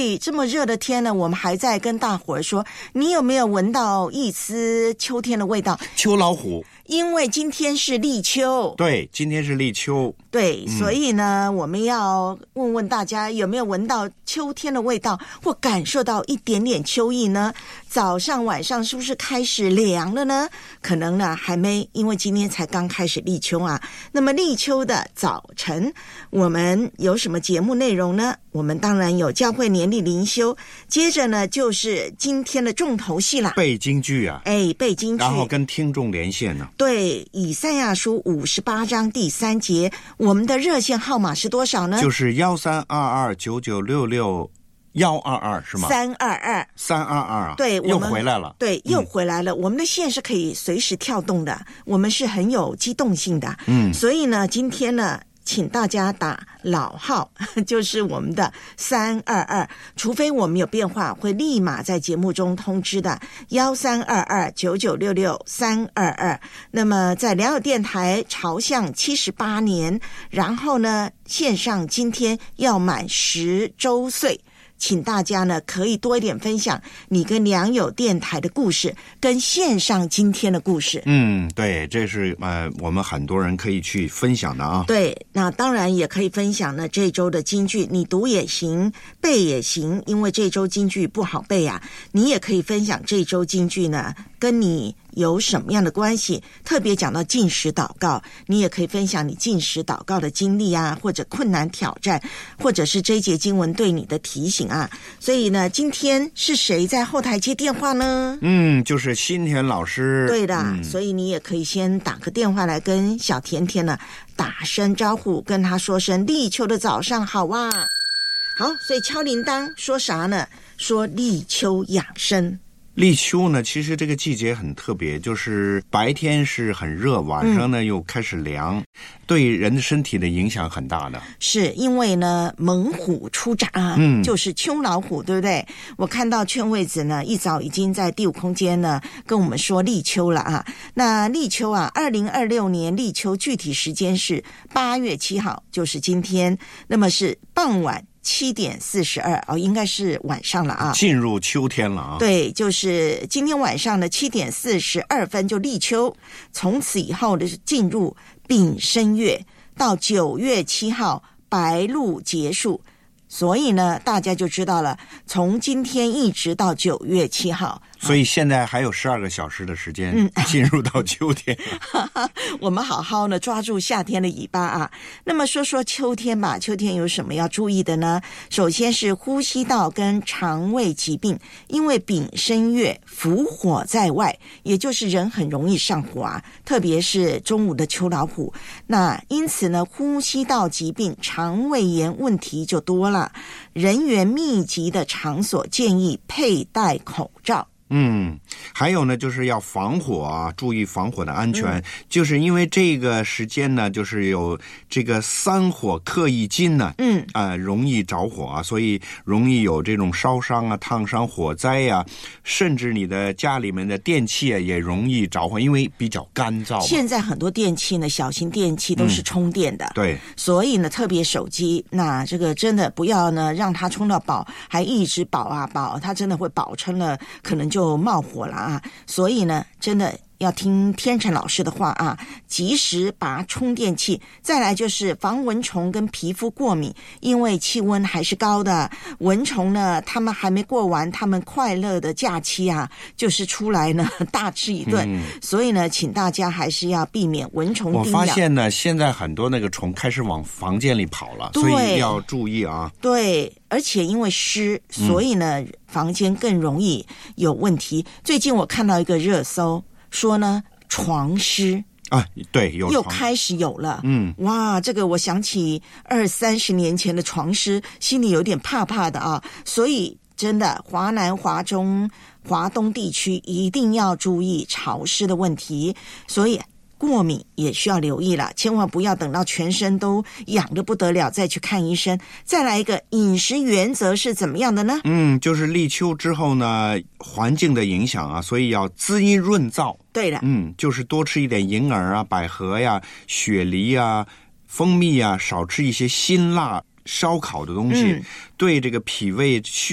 David， 这么热的天呢，我们还在跟大伙儿说，你有没有闻到一丝秋天的味道？ 秋老虎。 因为今天是立秋。 对，今天是立秋。 对，所以呢，我们要问问大家有没有闻到秋天的味道，或感受到一点点秋意呢？早上晚上是不是开始凉了呢？可能呢还没，因为今天才刚开始立秋啊。那么立秋的早晨，我们有什么节目内容呢？我们当然有教会年历灵修，接着呢就是今天的重头戏啦， 背京剧啊。 背京剧， 然后跟听众连线呢。 对，以赛亚书58章第3节，我们的热线号码是多少呢？ 就是13229966。122是吗？322， 对， 又回来了。 对，又回来了。我们的线是可以随时跳动的，我们是很有机动性的。所以呢，今天呢，请大家打老号，就是我们的322，除非我们有变化，会立马在节目中通知的。13229966-322。那么在良友电台朝向78年，然后呢，线上今天要满10周岁。请大家呢可以多一点分享你跟良友电台的故事，跟线上今天的故事。 对，这是我们很多人可以去分享的啊。 对，那当然也可以分享呢这周的金句，你读也行，背也行，因为这周金句不好背啊。你也可以分享这周金句呢跟你有什么样的关系，特别讲到禁食祷告，你也可以分享你禁食祷告的经历啊，或者困难挑战，或者是这一节经文对你的提醒啊。所以呢，今天是谁在后台接电话呢？ 就是新田老师。 对的，所以你也可以先打个电话来跟小甜甜呢打声招呼，跟他说声立秋的早上好啊。好，所以敲铃铛说啥呢？说立秋养生。 立秋呢，其实这个季节很特别，就是白天是很热，晚上呢又开始凉，对人的身体的影响很大的。 是因为呢猛虎出闸，就是秋老虎，对不对？我看到劝慰子呢一早已经在第5空间呢跟我们说立秋了啊。那立秋啊，2026年立秋具体时间是8月7号，就是今天，那么是傍晚7点42，应该是晚上了啊， 进入秋天了啊。 对，就是今天晚上的7点42分就立秋，从此以后的是进入丙申月，到9月7号白露结束。所以呢，大家就知道了，从今天一直到9月7号， 所以现在还有12个小时的时间进入到秋天。 我们好好的抓住夏天的尾巴啊。那么说说秋天吧，秋天有什么要注意的呢？首先是呼吸道跟肠胃疾病，因为丙申月伏火在外，也就是人很容易上火啊，特别是中午的秋老虎。那因此呢，呼吸道疾病、肠胃炎问题就多了。人员密集的场所建议佩戴口罩。 还有呢，就是要防火啊，注意防火的安全。就是因为这个时间呢，就是有这个3火克1金呢，容易着火啊，所以容易有这种烧伤啊、烫伤、火灾啊，甚至你的家里面的电器啊也容易着火，因为比较干燥。现在很多电器呢，小型电器都是充电的， 对， 所以呢，特别手机，那这个真的不要呢让它充到饱，还一直饱啊饱，它真的会饱撑了，可能就冒火了啊。所以呢，真的要听天成老师的话啊，及时拔充电器。再来就是防蚊虫跟皮肤过敏，因为气温还是高的，蚊虫呢他们还没过完他们快乐的假期啊，就是出来呢大吃一顿。所以呢，请大家还是要避免蚊虫叮咬。 我发现呢，现在很多那个虫开始往房间里跑了，所以要注意啊。 对，而且因为湿，所以呢房间更容易有问题。最近我看到一个热搜说呢，床虱啊，对， 又开始有了。哇，这个我想起20-30年前的床虱，心里有点怕怕的啊。所以真的，华南、华中、华东地区一定要注意潮湿的问题。所以过敏也需要留意了，千万不要等到全身都痒得不得了再去看医生。再来一个饮食原则是怎么样的呢？ 就是立秋之后呢，环境的影响啊，所以要滋阴润燥。 对的， 就是多吃一点银耳啊、百合呀、雪梨啊、蜂蜜啊，少吃一些辛辣烧烤的东西，对这个脾胃